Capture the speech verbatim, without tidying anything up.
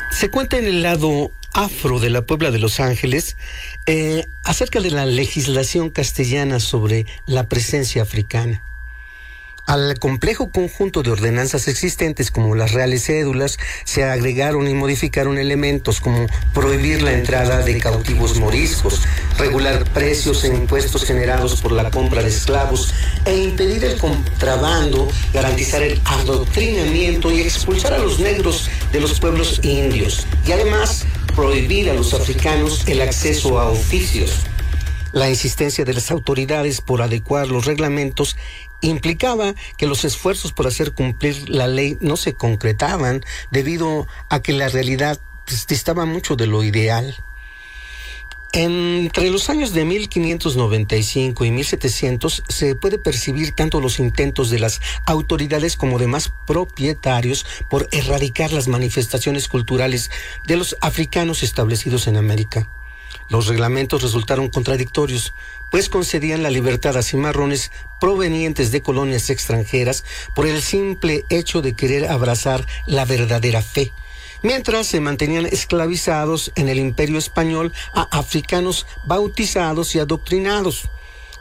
Se cuenta en el lado afro de la Puebla de Los Ángeles eh, acerca de la legislación castellana sobre la presencia africana. Al complejo conjunto de ordenanzas existentes como las reales cédulas se agregaron y modificaron elementos como prohibir la entrada de cautivos moriscos, regular precios e impuestos generados por la compra de esclavos e impedir el contrabando, garantizar el adoctrinamiento y expulsar a los negros de los pueblos indios y además prohibir a los africanos el acceso a oficios. La insistencia de las autoridades por adecuar los reglamentos implicaba que los esfuerzos por hacer cumplir la ley no se concretaban debido a que la realidad pues, distaba mucho de lo ideal. Entre los años de mil quinientos noventa y cinco y mil setecientos se puede percibir tanto los intentos de las autoridades como demás propietarios por erradicar las manifestaciones culturales de los africanos establecidos en América. Los reglamentos resultaron contradictorios, pues concedían la libertad a cimarrones provenientes de colonias extranjeras por el simple hecho de querer abrazar la verdadera fe, mientras se mantenían esclavizados en el Imperio Español a africanos bautizados y adoctrinados.